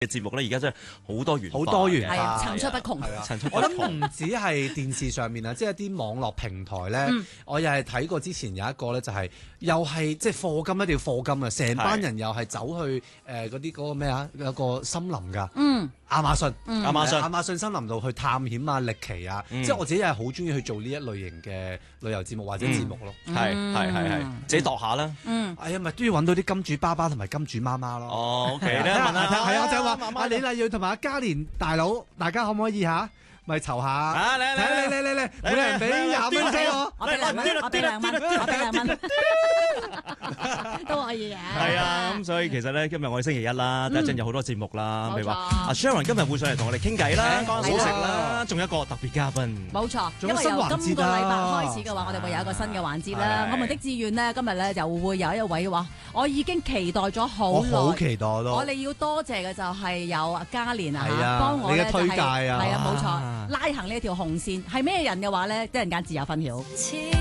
嘅節目咧，而家真係好多元化， 好多元化， 係啊，層出不窮。 層出不我諗窮。 唔止係電視上面啊，即係一啲網絡平台咧，我又係睇過之前有一個咧，就係又係即係課金一定要課金啊！成班人又係走去嗰個咩啊，有個森林㗎，亞馬遜，亞馬遜森林度去探險啊、歷奇啊，即係我自己係好中意去做呢一類型嘅旅遊節目或者節目咯。 係，自己度下啦。 哎呀，咪都要揾到啲金主爸爸同埋金主媽媽咯。 哦，OK 咧，問下係啊，就係話阿李麗蕊同埋阿嘉蓮大佬，大家可唔可以嚇？咪籌下啊！嚟， 每人俾20蚊俾我， 我俾2蚊，我俾2蚊，我俾2蚊，都可以嘅。 係啊，咁所以其實咧，今日我哋星期一啦，第一陣有好多節目啦，譬如話阿 Sharon 今日會上嚟同我哋傾偈啦，講下好食啦，仲有一個特別嘉賓。 冇錯，因為由今個禮拜開始嘅話，我哋會有一個新嘅環節啦。我們的志願呢，今日咧就會有一位話，我已經期待咗好耐， 我好期待咯。 我哋要多謝嘅就係有阿嘉蓮啊，幫我你嘅推介啊， 係啊，冇錯，拉行呢一條紅線係咩人嘅話咧，一陣間自有分曉。